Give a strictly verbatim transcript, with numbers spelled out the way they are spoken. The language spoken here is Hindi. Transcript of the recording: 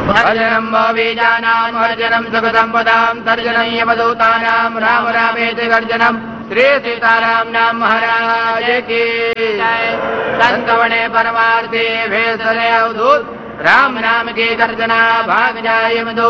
वर्जनं भोबीजानां वर्जनं सुखसम्पदां तर्जनं यमदूतानां राम रामेति गर्जनं श्री सीताराम नाम महाराज की संतवणे परमार्थी भेषले अवधूत राम नाम की गर्जना भाग जाए यमदूत